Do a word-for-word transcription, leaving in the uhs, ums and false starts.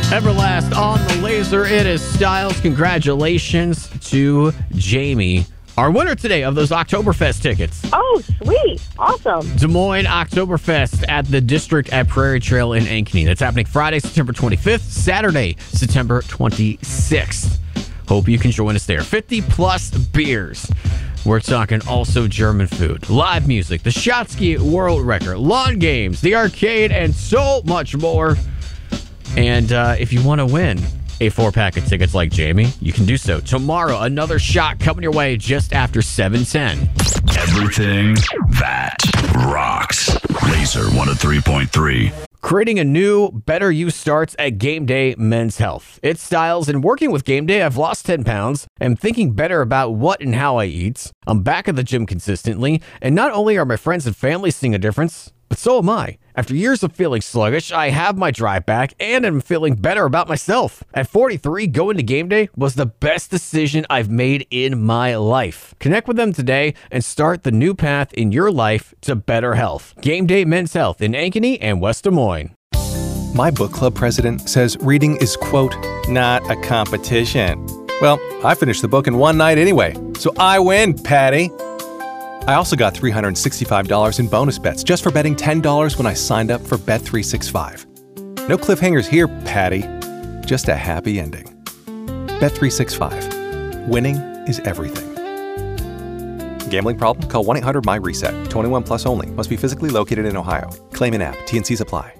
Everlast on the laser. It is Styles. Congratulations to Jamie, our winner today of those Oktoberfest tickets. Oh, sweet. Awesome. Des Moines Oktoberfest at the District at Prairie Trail in Ankeny. That's happening Friday, September twenty-fifth, Saturday, September twenty-sixth. Hope you can join us there. fifty plus beers. We're talking also German food, live music, the Shotsky World Record, lawn games, the arcade, and so much more. And uh, if you want to win a four-pack of tickets like Jamie, you can do so tomorrow. Another shot coming your way just after seven ten. Everything that rocks. Laser one oh three point three. Creating a new, better you starts at Game Day Men's Health. It's Styles, and working with Game Day, I've lost ten pounds. I'm thinking better about what and how I eat. I'm back at the gym consistently, and not only are my friends and family seeing a difference, but so am I. After years of feeling sluggish, I have my drive back, and I'm feeling better about myself. At forty-three, going to Game Day was the best decision I've made in my life. Connect with them today and start the new path in your life to better health. Game Day Men's Health in Ankeny and West Des Moines. My book club president says reading is, quote, not a competition. Well, I finished the book in one night anyway, so I win, Patty. I also got three hundred sixty-five dollars in bonus bets just for betting ten dollars when I signed up for Bet three sixty-five. No cliffhangers here, Patty. Just a happy ending. Bet three sixty-five. Winning is everything. Gambling problem? Call one eight hundred M Y RESET. twenty-one plus only. Must be physically located in Ohio. Claim in app. T and C's apply.